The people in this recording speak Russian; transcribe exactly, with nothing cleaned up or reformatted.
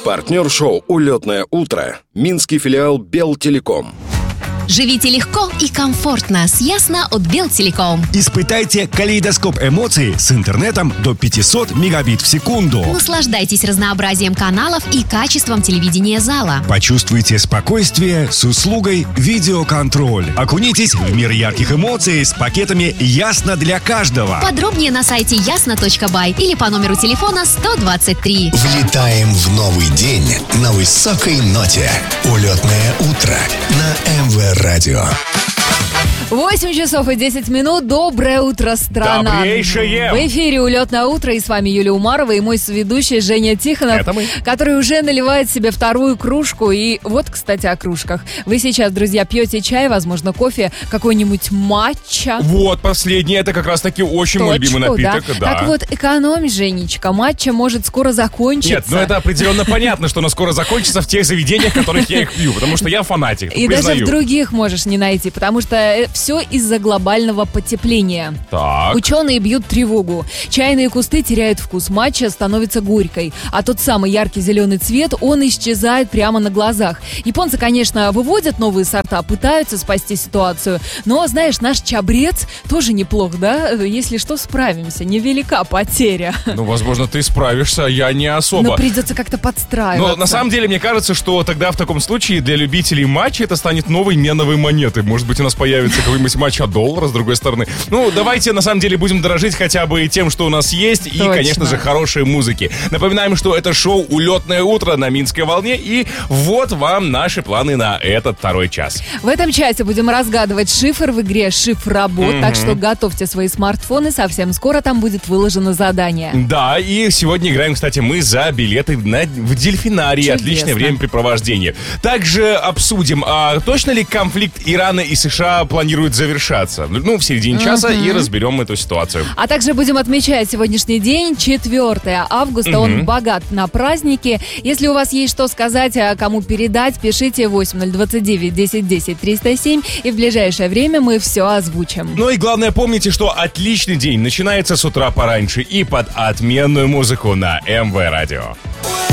Партнер шоу «Улетное утро» – минский филиал Белтелеком. Живите легко и комфортно с Ясно от Белтелеком. Испытайте калейдоскоп эмоций с интернетом до пятьсот мегабит в секунду. Наслаждайтесь разнообразием каналов и качеством телевидения зала. Почувствуйте спокойствие с услугой видеоконтроль. Окунитесь в мир ярких эмоций с пакетами «Ясно для каждого». Подробнее на сайте ясно точка бай или по номеру телефона сто двадцать три. Влетаем в новый день на высокой ноте. Улетное утро на эм вэ радио. восемь часов и десять минут. Доброе утро, страна. Добрейшее. В эфире «Улетное утро», и с вами Юлия Умарова и мой соведущий Женя Тихонов. Это мы. Который уже наливает себе вторую кружку. И вот, кстати, о кружках. Вы сейчас, друзья, пьете чай, возможно, кофе, какой-нибудь матча. Вот, последнее, это как раз-таки очень мой Точку, любимый напиток. да? Да. Так вот, экономь, Женечка, матча может скоро закончиться. Нет, ну это определенно понятно, что оно скоро закончится в тех заведениях, в которых я их пью, потому что я фанатик, И признаю. даже в других можешь не найти, потому что все из-за глобального потепления. Так. Ученые бьют тревогу. Чайные кусты теряют вкус, матча становится горькой, а тот самый яркий зеленый цвет, он исчезает прямо на глазах. Японцы, конечно, выводят новые сорта, пытаются спасти ситуацию, но, знаешь, наш чабрец тоже неплох, да? Если что, справимся, невелика потеря. Ну, возможно, ты справишься, я не особо. Но придется как-то подстраиваться. Но на самом деле, мне кажется, что тогда в таком случае для любителей матча это станет новой меновой монетой. Может быть, у нас появится какой-нибудь матча-доллар с другой стороны. Ну, давайте, на самом деле, будем дорожить хотя бы тем, что у нас есть, и, Точно. конечно же, хорошей музыки. Напоминаем, что это шоу «Улетное утро» на Минской волне, и вот вам наши планы на этот второй час. В этом часе будем разгадывать шифр в игре «Шифр-работ», mm-hmm. так что готовьте свои смартфоны, совсем скоро там будет выложено задание. Да, и сегодня играем, кстати, мы за билеты на, в дельфинарии. Чудесно. Отличное времяпрепровождение. Также обсудим, а точно ли конфликт Ирана и США планирует завершаться? Ну, в середине часа, Mm-hmm. и разберем эту ситуацию. А также будем отмечать сегодняшний день, четвёртое августа, mm-hmm. он богат на праздники. Если у вас есть что сказать, а кому передать, пишите восемь ноль двадцать девять десять десять триста семь, и в ближайшее время мы все озвучим. Ну и главное, помните, что отличный день начинается с утра пораньше и под отменную музыку на эм вэ радио.